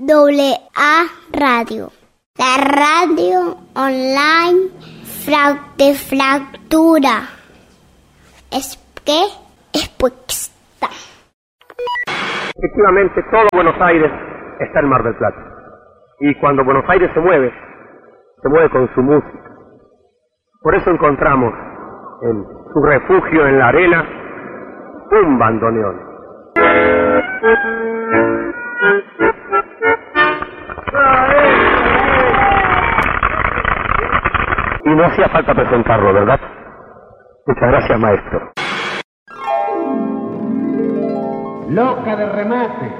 AA Radio, la radio online de Fractura. Es que es puesta. Efectivamente, todo Buenos Aires está en Mar del Plata. Y cuando Buenos Aires se mueve con su música. Por eso encontramos en su refugio en la arena un bandoneón. Y no hacía falta presentarlo, ¿verdad? Muchas gracias, maestro. Loca de remate.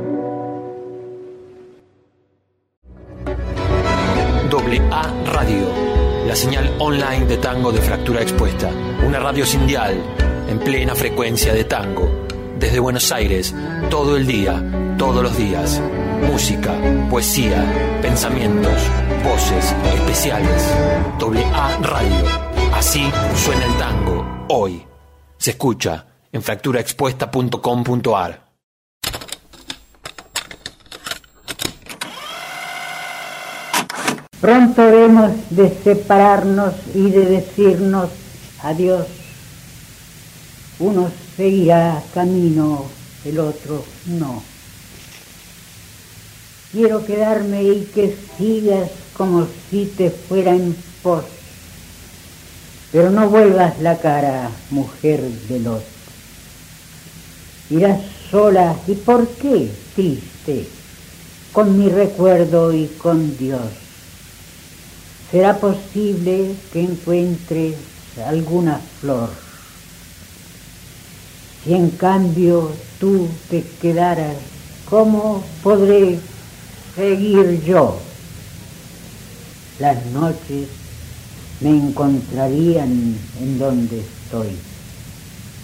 AA Radio, la señal online de tango de Fractura Expuesta. Una radio sin dial, en plena frecuencia de tango. Desde Buenos Aires, todo el día, todos los días. Música, poesía, pensamientos, voces especiales. AA Radio. Así suena el tango hoy. Se escucha en fracturaexpuesta.com.ar. Pronto hemos de separarnos y de decirnos adiós. Uno seguirá camino, el otro no. Quiero quedarme y que sigas como si te fuera en pos. Pero no vuelvas la cara, mujer del otro. Irás sola, ¿y por qué triste? Con mi recuerdo y con Dios. ¿Será posible que encuentres alguna flor? Si en cambio tú te quedaras, ¿cómo podré seguir yo? Las noches me encontrarían en donde estoy.